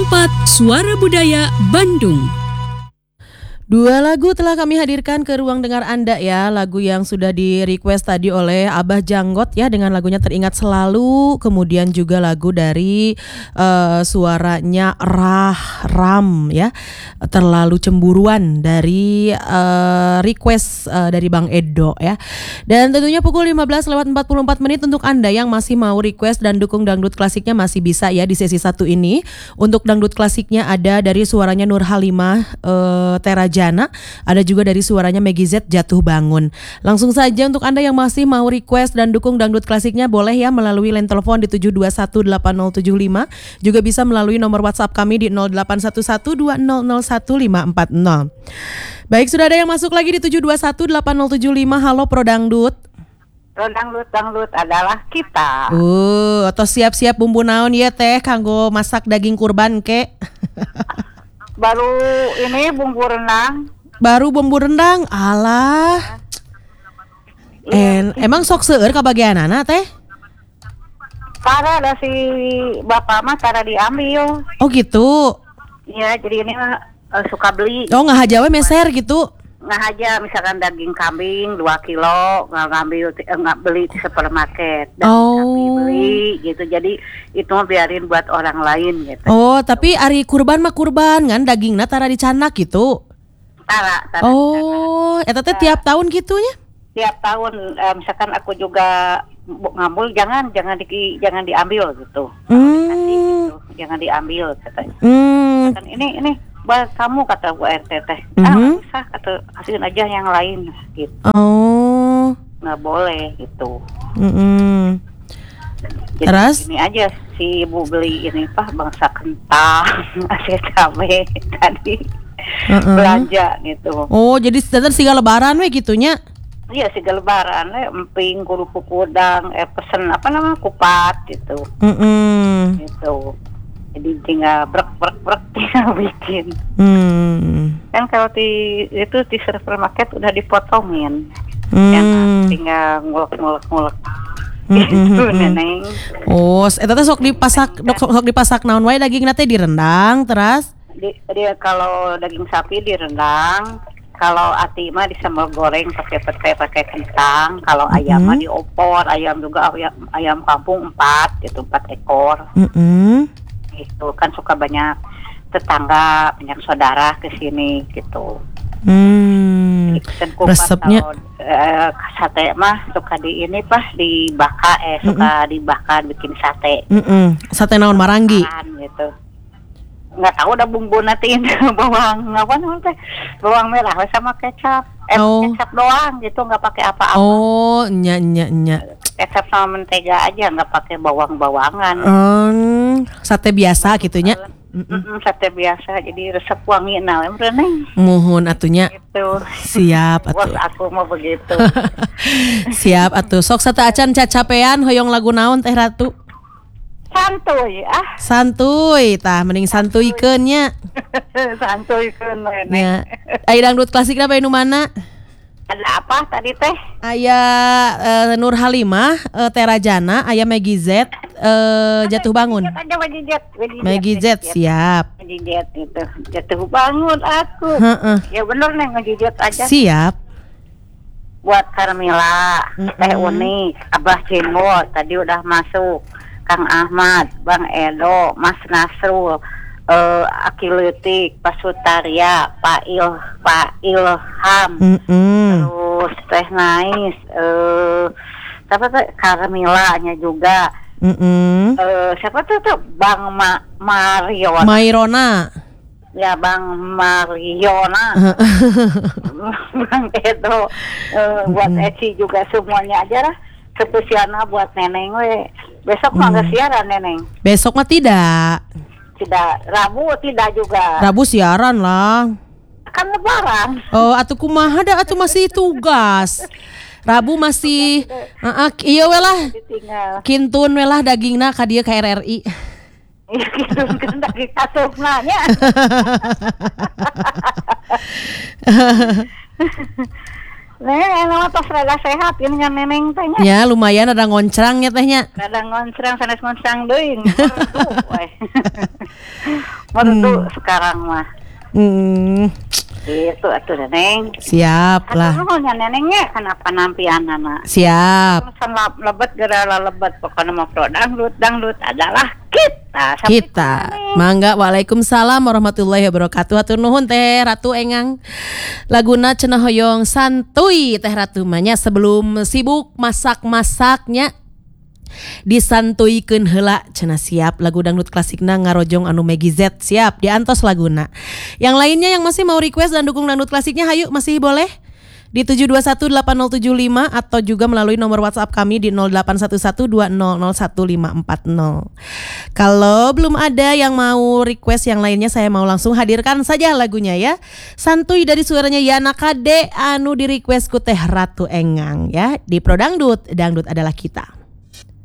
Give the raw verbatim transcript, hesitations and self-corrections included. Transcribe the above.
empat Suara Budaya Bandung. Dua lagu telah kami hadirkan ke ruang dengar Anda ya. Lagu yang sudah di request tadi oleh Abah Janggot ya, dengan lagunya Teringat Selalu. Kemudian juga lagu dari uh, suaranya Rah Ram ya, Terlalu Cemburuan, dari uh, request uh, dari Bang Edo ya. Dan tentunya pukul lima belas lewat empat puluh empat menit untuk Anda yang masih mau request dan dukung dangdut klasiknya masih bisa ya di sesi satu ini. Untuk dangdut klasiknya ada dari suaranya Nur Halimah, uh, Teraja Jana, ada juga dari suaranya Meggy Z, Jatuh Bangun. Langsung saja untuk Anda yang masih mau request dan dukung dangdut klasiknya boleh ya melalui line telepon di tujuh dua satu delapan nol tujuh lima, juga bisa melalui nomor WhatsApp kami di nol delapan satu satu dua nol nol satu lima empat nol. Baik, sudah ada yang masuk lagi di tujuh dua satu delapan nol tujuh lima. Halo Pro Dangdut. Pro Dangdut, dangdut adalah kita. Uh, atau siap-siap bumbu naon ya teh kanggo masak daging kurban ke? Baru ini bumbu rendang. Baru bumbu rendang, alah. En, emang sok seueur kabagianana teh? Para ada si bapak mah cara diambil. Oh gitu. Iya, jadi ini mah uh, suka beli. Oh ngahaja we meser gitu. Nggak aja misalkan daging kambing dua kilo nggak ngambil eh, nggak beli di supermarket. Dan Oh. sapi beli gitu. Jadi itu mah biarin buat orang lain gitu. Oh, tapi ari kurban mah kurban kan dagingna tara dicanak gitu. Tara, tara. Oh, eta teh tiap tahun gitunya? Tiap tahun eh, misalkan aku juga bu- ngambil jangan jangan di jangan diambil gitu. Hmm. Gitu. Jangan diambil katanya. Hmm. Kan ini ini buat kamu kata Bu R T teh. Mhm. Ah nggak usah kata kasihin aja yang lain gitu. Oh. Nggak boleh gitu. Mm-mm. Jadi Terus? ini aja si ibu beli ini pak bangsa kentang, nasi cabai tadi Uh-uh. belanja gitu. Oh, jadi tetep siga lebaran we gitunya. Iya si lebaran, eh, emping, kerupuk udang, eh pesen apa namanya kupat gitu, Mm-mm. gitu. Jadi tinggal brek brek brek tinggal bikin. Hmm. Kan kalau di itu di supermarket udah dipotongin, Hmm. yang tinggal ngulek ngulek ngulek. Mm, Gitu mm, mm, mm. neneng. Oh, eta teh sok dipasak, dok sok, sok dipasak naon wae dagingna teh direndang, terus Di, dia kalau daging sapi direndang, kalau ati mah disambal goreng pakai petai pakai kentang, kalau ayam mah diopor, ayam juga ayam, ayam kampung empat gitu empat ekor. Mm-mm. Gitu kan suka banyak tetangga, banyak saudara ke sini gitu. Hmm. Pesen kupat Resepnya kalau eh, sate mah suka di ini pak dibakar eh suka dibakar bikin sate. Mm-mm. Sate naon marangi. Kan, gitu. Nggak tahu udah bumbu natiin bawang apa namanya teh bawang merah sama kecap eh Oh. kecap doang gitu nggak pakai apa-apa. Oh, nya nya nya. Kecap sama mentega aja nggak pakai bawang-bawangan. Um, sate biasa gitunya. Mm-mm, sate biasa jadi resep wangi nah emang Muhun atunya. gitu. Siap Bos atuh. aku mau begitu. Siap atuh. Sok sate acan cacapean hoyong lagu naon teh Ratu? Santuy ah. Santuy tah mending santuikeun nya. Santuy kan nenek. Nya. Aya dangdut klasikna bae nu mana? Ada apa tadi teh? Aya uh, Nur Halimah, uh, Terajana, aya Meggy Z, uh, Jatuh Bangun. Ada Wajijet, Meggy Z siap. Wajijet itu jatuh bangun aku. Heeh. Ya bener nih ngejijet aja. Siap. Buat Carmila, Mm-mm. Teh Unik, Abah Cenggo tadi udah masuk. Kang Ahmad, Bang Edo, Mas Nasrul, uh, Aki Letik, Pak Sutaria, Pak Il, Pak Ilham, Mm-mm. terus Teh Nais, uh, siapa tuh Carmila-nya juga. Mm-mm. Uh, siapa tuh tuh Bang Ma- Marion, Mairona. ya Bang Mariona, Bang Edo, uh, buat Eci juga semuanya aja lah. Spesialnya buat neneng we. Besok mah nggak siaran neneng. Besok mah tidak. Tidak, Rabu tidak juga. Rabu siaran lah. Kan lebaran. Oh, atuh kumaha da atuh masih tugas. Rabu masih heeh ieu we lah. Ditinggal. Kintun we lah dagingna ka dieu ka R R I. Iya gitu kan daging kasupna nya. Neng, nama tos rada sehat ini kan neneng tanya. Ya lumayan ada ngoncrang ya tehnya. Rada ngoncrang sanes ngoncrang deui. Merdu sekarang mah. Hmm. Itu atuh Neneng. Siap lah. Atuh nuhun Nenengnya kenapa nampianana. Siap. Pesan lebet gerala lebet pokoknya mah pro dangdut dangdut adalah kita. Sampai Kita. Neneng. Mangga. Waalaikumsalam warahmatullahi wabarakatuh. Hatur nuhun Teh Ratu Engang. Laguna cenah hoyong santuy Teh Ratu manya sebelum sibuk masak-masaknya. Disantuikeun heula cenah siap lagu dangdut klasikna ngarojong anu Megi Z siap diantos laguna. Yang lainnya yang masih mau request dan dukung dangdut klasiknya hayu masih boleh di tujuh dua satu delapan nol tujuh lima atau juga melalui nomor WhatsApp kami di nol delapan satu satu dua nol nol satu lima empat nol. Kalau belum ada yang mau request yang lainnya saya mau langsung hadirkan saja lagunya ya. Santuy dari suaranya Yana Kade anu di request ku Teh Ratu Engang ya di Pro Dangdut, dangdut adalah kita.